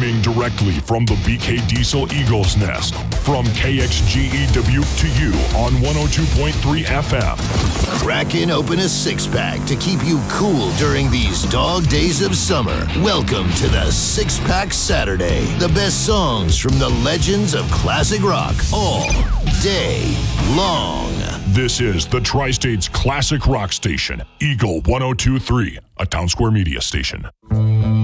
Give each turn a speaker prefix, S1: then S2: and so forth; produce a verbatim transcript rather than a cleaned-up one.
S1: Streaming directly from the B K Diesel Eagles Nest. From K X G E Dubuque to you on one oh two point three F M.
S2: Cracking open a six-pack to keep you cool during these dog days of summer. Welcome to the Six-Pack Saturday. The best songs from the legends of classic rock all day long.
S1: This is the Tri-State's classic rock station, Eagle one oh two point three, a Town Square Media station.